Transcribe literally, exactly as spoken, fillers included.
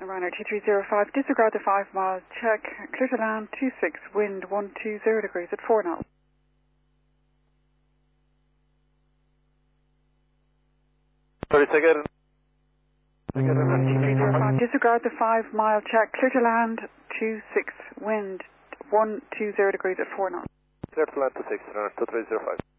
Runner two three zero five, disregard the five mile check, clear to land two six, wind one two zero degrees at four knots. Sorry, say again. two three zero five, disregard the five mile check, clear to land two six, wind one two zero degrees at four knots. Clear to land two six, runner two three zero five.